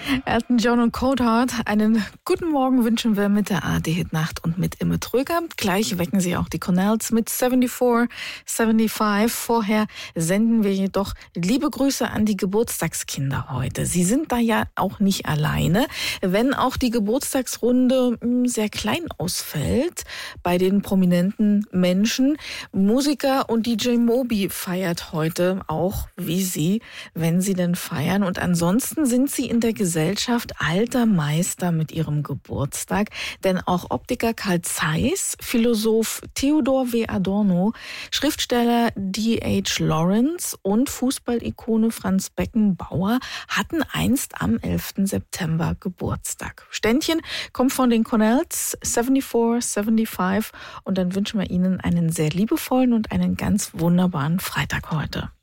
Elton John und Coldheart, einen guten Morgen wünschen wir mit der ARD-Hit-Nacht und mit Imme Tröger. Gleich wecken Sie auch die Cornells mit 74, 75. Vorher senden wir jedoch liebe Grüße an die Geburtstagskinder heute. Sie sind da ja auch nicht alleine, wenn auch die Geburtstagsrunde sehr klein ausfällt bei den prominenten Menschen. Musiker und DJ Moby feiert heute auch wie Sie, wenn Sie denn feiern. Und ansonsten sind Sie in der Gesellschaft alter Meister mit Ihrem Geburtstag. Denn auch Optiker Carl Zeiss, Philosoph Theodor W. Adorno, Schriftsteller D.H. Lawrence und Fußballikone Franz Beckenbauer hatten einst am 11. September Geburtstag. Ständchen kommt von den Cornells, 74, 75. Und dann wünschen wir Ihnen einen sehr liebevollen und einen ganz wunderbaren Freitag heute.